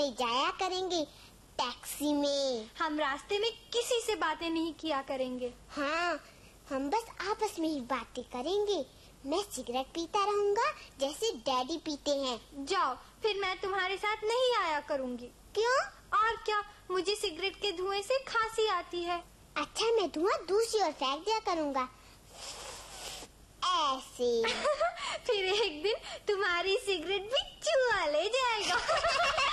घूमने जाया करेंगे टैक्सी में। हम रास्ते में किसी से बातें नहीं किया करेंगे। हाँ, हम बस आपस में ही बातें करेंगे। मैं सिगरेट पीता रहूंगा जैसे डैडी पीते हैं। जाओ, फिर मैं तुम्हारे साथ नहीं आया करूंगी। क्यों? और क्या, मुझे सिगरेट के धुएं से खांसी आती है। अच्छा, मैं धुआं दूसरी ओर फेंक दिया करूंगा, ऐसे। फिर एक दिन तुम्हारी सिगरेट भी चूहा ले जाएगा।